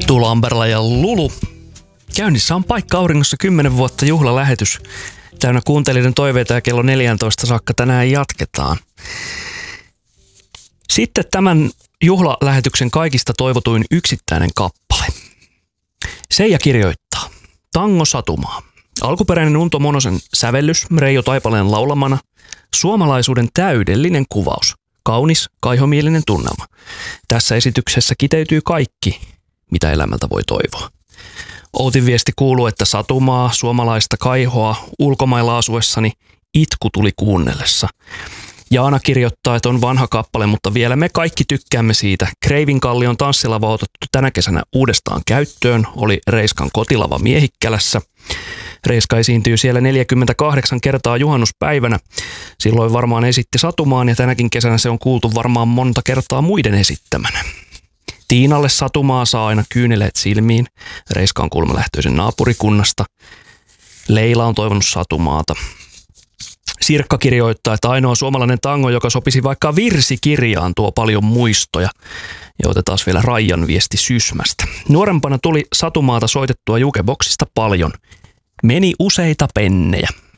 Eetu Lamberla ja Lulu. Käynnissä on Paikka auringossa 10 vuotta juhlalähetys. Täynnä kuuntelijoiden toiveita ja kello 14 saakka tänään jatketaan. Sitten tämän juhlalähetyksen kaikista toivotuin yksittäinen kappale. Seija kirjoittaa. Tango Satumaa. Alkuperäinen Unto Monosen sävellys Reijo Taipaleen laulamana. Suomalaisuuden täydellinen kuvaus. Kaunis, kaihomielinen tunnelma. Tässä esityksessä kiteytyy kaikki, mitä elämältä voi toivoa. Outin viesti kuuluu, että satumaa, suomalaista kaihoa, ulkomailla asuessani itku tuli kuunnellessa. Jaana kirjoittaa, että on vanha kappale, mutta vielä me kaikki tykkäämme siitä. Kreivinkallion tanssilava on otettu tänä kesänä uudestaan käyttöön, oli Reiskan kotilava Miehikkälässä. Reiska esiintyy siellä 48 kertaa juhannuspäivänä. Silloin varmaan esitti satumaan ja tänäkin kesänä se on kuultu varmaan monta kertaa muiden esittämänä. Tiinalle satumaa saa aina kyyneleet silmiin. Reiska on kuulemma lähtöisen naapurikunnasta. Leila on toivonut satumaata. Sirkka kirjoittaa, että ainoa suomalainen tango, joka sopisi vaikka virsikirjaan, tuo paljon muistoja. Ja otetaan vielä Raijan viesti Sysmästä. Nuorempana tuli satumaata soitettua jukeboksista paljon. Meni useita pennejä.